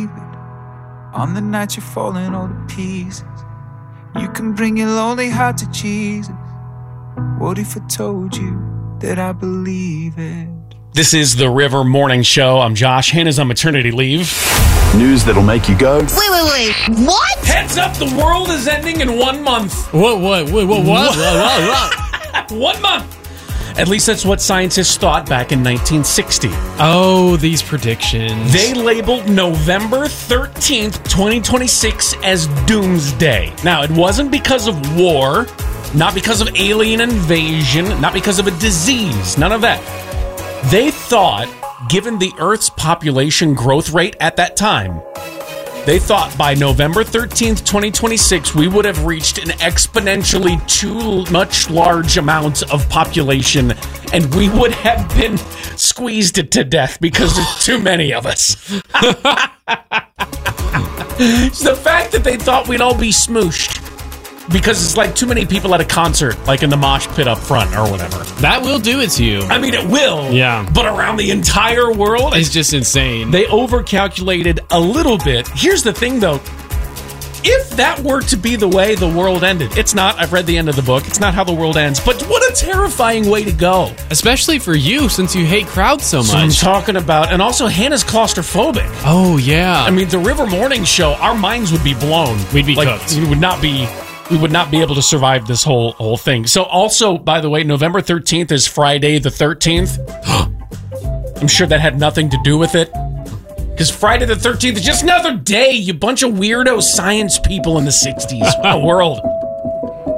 it. On the night you're falling all to pieces, you can bring your lonely heart to Jesus. What if I told you that I believe it? This is the River Morning Show. I'm Josh. Hannah's on maternity leave. News that'll make you go, Wait, what? Heads up, the world is ending in 1 month. What? 1 month. At least that's what scientists thought back in 1960. Oh, these predictions. They labeled November 13th, 2026 as Doomsday. Now, it wasn't because of war, not because of alien invasion, not because of a disease, none of that. They thought, given the Earth's population growth rate at that time, they thought by November 13th, 2026, we would have reached an exponentially too much large amount of population, and we would have been squeezed to death because there's too many of us. The fact that they thought we'd all be smooshed because it's like too many people at a concert, like in the mosh pit up front or whatever. That will do it to you. I mean, it will. Yeah. But around the entire world, It's just insane. they overcalculated a little bit. Here's the thing, though. If that were to be the way the world ended, it's not. I've read the end of the book. It's not how the world ends. But what a terrifying way to go. Especially for you, since you hate crowds so So I'm much. talking about, and also Hannah's claustrophobic. Oh, yeah. I mean, the River Morning Show, our minds would be blown. We'd be cooked. We would not be able to survive this whole thing. So also, by the way, November 13th is Friday the 13th. I'm sure that had nothing to do with it. Because Friday the 13th is just another day, you bunch of weirdo science people in the 60s. What a world.